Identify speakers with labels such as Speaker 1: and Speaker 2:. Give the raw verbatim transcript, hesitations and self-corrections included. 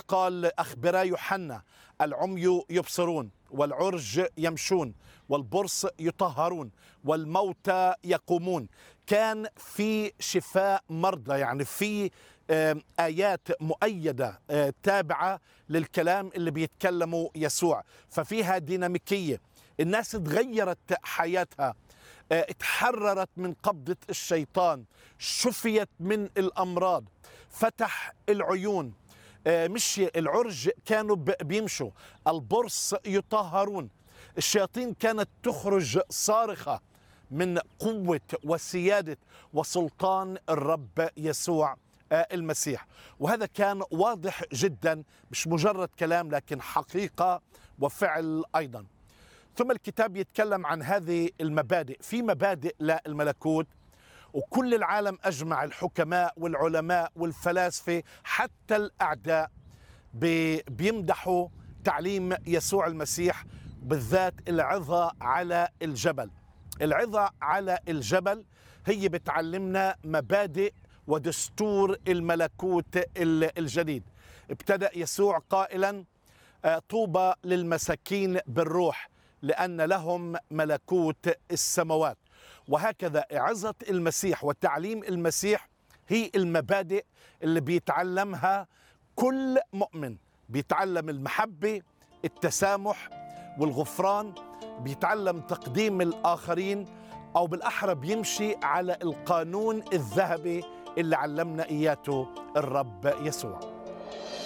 Speaker 1: قال أخبرا يوحنا: العمي يبصرون، والعرج يمشون، والبرص يطهرون، والموتى يقومون. كان في شفاء مرضى، يعني في آم، آيات مؤيدة آه، تابعة للكلام اللي بيتكلموا يسوع، ففيها ديناميكية. الناس تغيرت حياتها، آه، اتحررت من قبضة الشيطان، شفيت من الأمراض، فتح العيون، آه، مشي العرج كانوا ب- بيمشوا، البرص يطهرون. الشياطين كانت تخرج صارخة من قوة وسيادة وسلطان الرب يسوع آه، المسيح. وهذا كان واضح جدا، مش مجرد كلام لكن حقيقة وفعل أيضا. ثم الكتاب يتكلم عن هذه المبادئ، في مبادئ للملكوت، وكل العالم أجمع، الحكماء والعلماء والفلاسفة حتى الأعداء بي- بيمدحوا تعليم يسوع المسيح، بالذات العظة على الجبل. العظة على الجبل هي بتعلمنا مبادئ ودستور الملكوت ال- الجديد. ابتدأ يسوع قائلا: آه، طوبى للمساكين بالروح لأن لهم ملكوت السماوات. وهكذا عظة المسيح وتعليم المسيح هي المبادئ اللي بيتعلمها كل مؤمن. بيتعلم المحبة، التسامح والغفران، بيتعلم تقديم الآخرين، أو بالأحرى بيمشي على القانون الذهبي اللي علمنا إياته الرب يسوع.